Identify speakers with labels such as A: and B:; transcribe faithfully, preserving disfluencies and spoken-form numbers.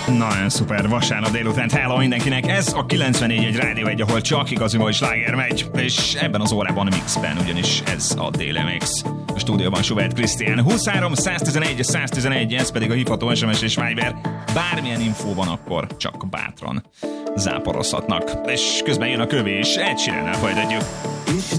A: Nagyon szuper, vasárnap délután, hello mindenkinek, ez a kilencvennégy egy Rádió egy, ahol csak igazi mai sláger megy, és ebben az órában a mixben, ugyanis ez a Déli Mix. A stúdióban Schubert Krisztián, huszonhárom száztizenegy száztizenegy, ez pedig a hívható es em es és Viber, bármilyen infó van, akkor csak bátran záporozhatnak. És közben jön a kövés, Ed Sheerannel folytatjuk.